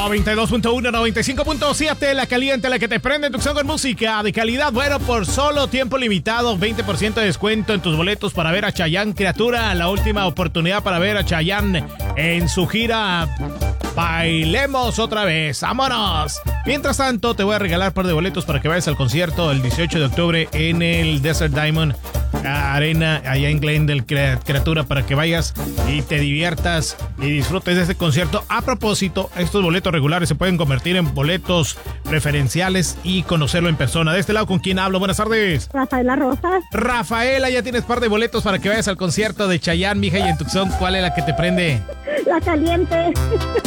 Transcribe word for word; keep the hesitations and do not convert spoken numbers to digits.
noventa y dos punto uno, noventa y cinco punto siete, la caliente, la que te prende en Tucson con música de calidad. Bueno, por solo tiempo limitado, veinte por ciento de descuento en tus boletos para ver a Chayanne, criatura. La última oportunidad para ver a Chayanne en su gira Bailemos Otra Vez. ¡Vámonos! Mientras tanto, te voy a regalar un par de boletos para que vayas al concierto el dieciocho de octubre en el Desert Diamond Arena, allá en Glendale, criatura, para que vayas y te diviertas y disfrutes de este concierto. A propósito, estos boletos regulares se pueden convertir en boletos preferenciales y conocerlo en persona. De este lado, ¿con quién hablo? Buenas tardes. Rafaela Rosas. Rafaela, ya tienes par de boletos para que vayas al concierto de Chayanne, mija, y en Tucson, ¿cuál es la que te prende? La caliente.